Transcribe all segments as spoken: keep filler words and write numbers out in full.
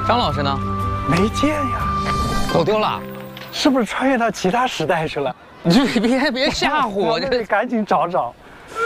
张老师呢？ 没见呀， 走丢了， 是不是穿越到其他时代去了？ 你别别吓唬我， 这得赶紧找找。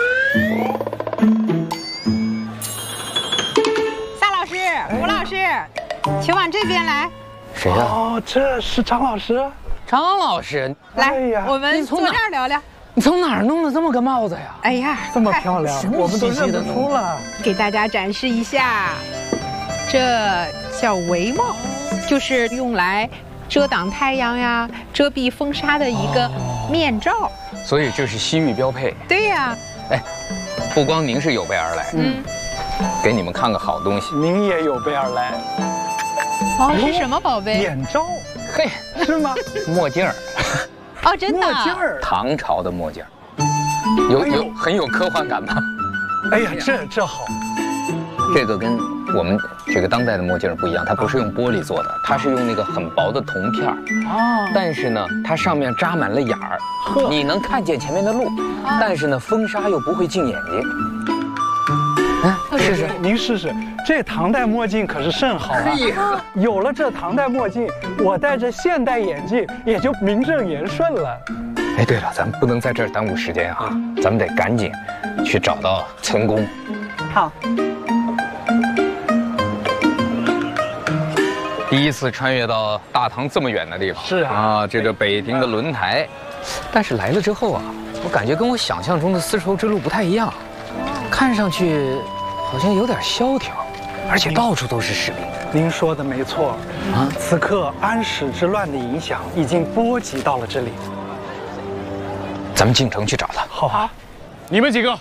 夏老师、吴老师，请往这边来。 谁呀？ 哦，这是张老师。 张老师， 来， 哎呀我们坐这儿聊聊。 你从哪儿弄的这么个帽子呀？ 哎呀， 这么漂亮，我们都认不出了。 给大家展示一下，这叫帷帽，就是用来遮挡太阳呀、遮蔽风沙的一个面罩。 所以这是西域标配。 对呀。 哎，不光您是有备而来， 嗯， 给你们看个好东西。 您也有备而来。 哦，是什么宝贝？ 眼罩。 嘿， 是吗？ 墨镜儿。 哦，真的。 墨镜儿。 唐朝的墨镜儿，有有很有科幻感吧？ 哎呀，这这好。 这个跟我们这个当代的墨镜不一样，它不是用玻璃做的，它是用那个很薄的铜片儿。 哦。 但是呢，它上面扎满了眼儿，你能看见前面的路，但是呢，风沙又不会进眼睛。哎，试试， 您试试。这唐代墨镜可是甚好啊！有了这唐代墨镜，我戴着现代眼镜也就名正言顺了。 哎，对了，咱们不能在这儿耽误时间啊，咱们得赶紧去找到岑公。 好。 第一次穿越到大唐这么远的地方， 是啊， 啊，这个北庭的轮台，但是来了之后啊，我感觉跟我想象中的丝绸之路不太一样，看上去好像有点萧条，而且到处都是士兵。 您说的没错啊，此刻安史之乱的影响已经波及到了这里。 咱们进城去找他。 好啊， 你们几个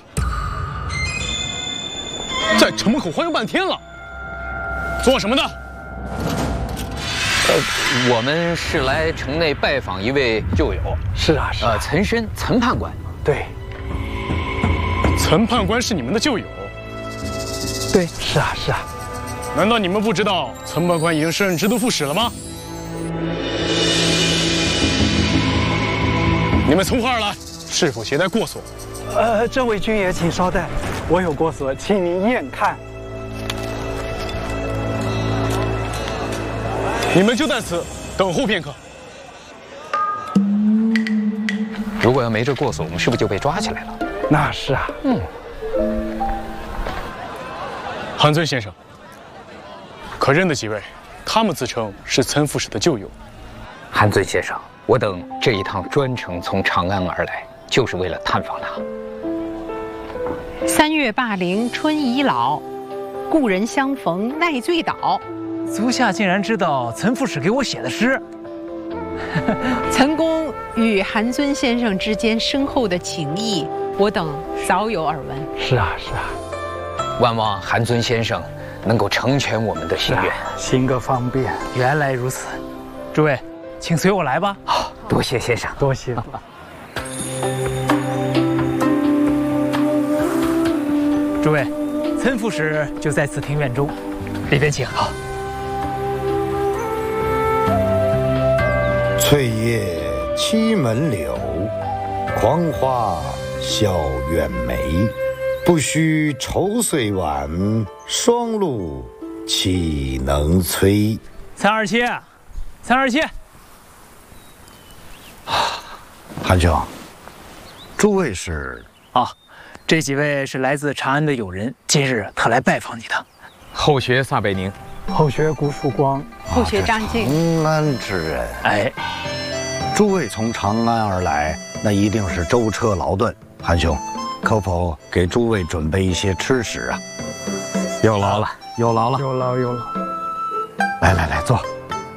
在城门口晃悠半天了，做什么的？ 呃，我们是来城内拜访一位旧友。 是啊，是啊。 呃，岑参，岑判官。 对。 岑判官是你们的旧友？ 对，是啊，是啊。 难道你们不知道岑判官已经升任直督副使了吗？你们从何而来？是否携带过所？ 呃，这位军爷，请稍待，我有过所，请您验看。 你们就在此等候片刻。 如果要没这过所，我们是不是就被抓起来了？ 那是啊。 嗯。 韩尊先生，可认得几位？他们自称是岑副使的旧友。 韩尊先生，我等这一趟专程从长安而来，就是为了探访他。 三月霸陵春已老，故人相逢奈醉倒。 足下竟然知道岑副使给我写的诗。 岑公与韩尊先生之间深厚的情谊，我等早有耳闻。 是啊，是啊。 万望韩尊先生能够成全我们的心愿， 行个方便。 原来如此，诸位，请随我来吧。 好，多谢先生， 多谢。 诸位，岑副使就在此庭院中，里边请。好。 翠叶栖门柳，狂花笑远梅。不须愁岁晚，霜露岂能催？ 岑二七，岑二七。 韩兄，诸位是？ 啊，这几位是来自长安的友人，今日特来拜访你的。 后学撒贝宁， 后学顾曙光， 后学张静。 长安之人， 哎， 诸位从长安而来，那一定是舟车劳顿。韩兄，可否给诸位准备一些吃食啊？有劳了，有劳了， 有劳有劳。 来来来，坐。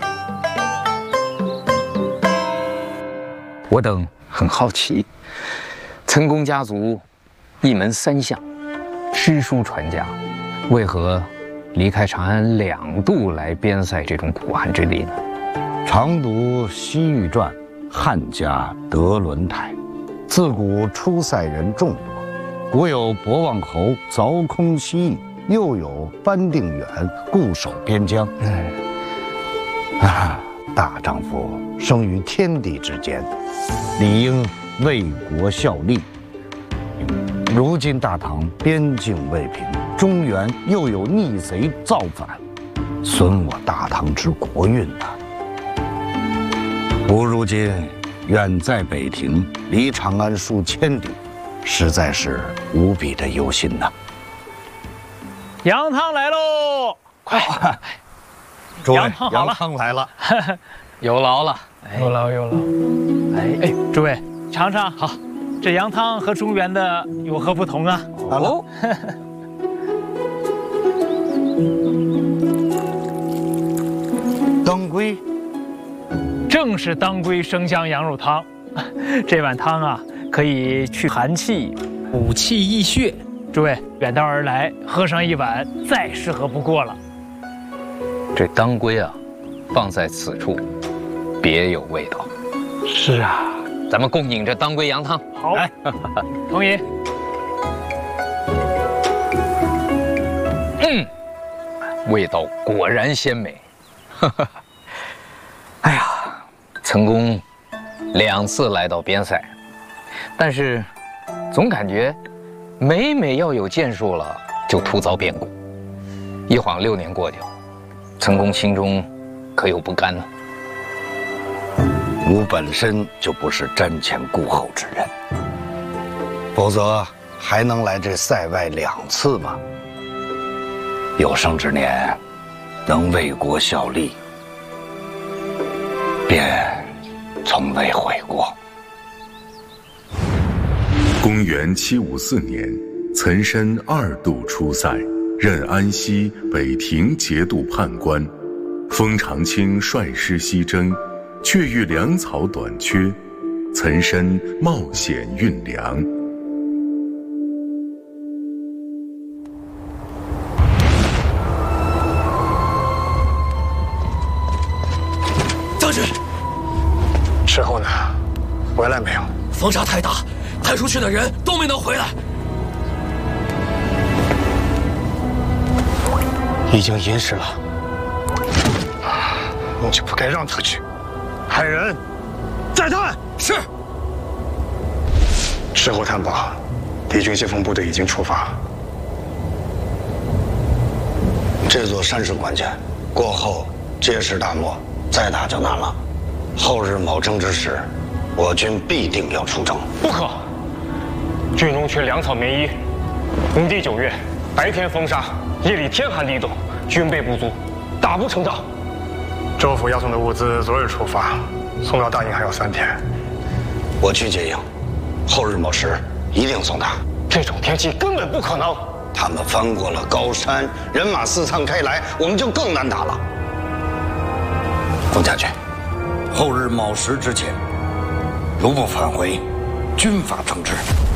我等很好奇，岑公家族一门三相，诗书传家，为何离开长安两度来边塞这种苦寒之地呢？ 常读《西域传》，汉家得轮台，自古出塞人众多。古有博望侯凿空西域，又有班定远固守边疆。嗯，啊，大丈夫生于天地之间，理应为国效力。如今大唐边境未平，中原又有逆贼造反， 损我大唐之国运呐。吾如今远在北庭，离长安数千里，实在是无比的忧心呐。 羊汤来喽！快， 诸位， 羊汤好了， 羊汤来了， 有劳了。 有劳有劳。 哎哎，诸位尝尝，好，这羊汤和中原的有何不同啊？ 好了。当归， 正是当归生姜羊肉汤。这碗汤啊，可以去寒气、补气益血。诸位远道而来，喝上一碗，再适合不过了。 这当归啊，放在此处，别有味道。 是啊， 咱们共饮这当归羊汤。 好，来，同饮。 嗯，味道果然鲜美。哎呀，岑公两次来到边塞，但是总感觉每每要有建树了，就突遭变故。一晃六年过去了，岑公心中可有不甘呢？ 吾本身就不是瞻前顾后之人，否则还能来这塞外两次吗？有生之年，能为国效力，便从未悔过。 公元七五四年，岑参二度出塞，任安西、北庭节度判官，封长清率师西征，却遇粮草短缺，岑参冒险运粮。 将军， 事后呢？回来没有？ 风沙太大，派出去的人都没能回来。 已经寅时了，你就不该让他去。派人再探。 是。 事后探报，敌军先锋部队已经出发。 这座山是关键，过后皆是大漠，再打就难了。后日某征之时，我军必定要出征。 不可！军中缺粮草棉衣，五地九月，白天风沙，夜里天寒地冻，军备不足，打不成仗。 州府要送的物资昨日出发，送到大营还有三天。 我去接应，后日某时一定送达。 这种天气根本不可能。 他们翻过了高山，人马四散开来，我们就更难打了。冯将军，后日卯时之前，如不返回，军法惩治。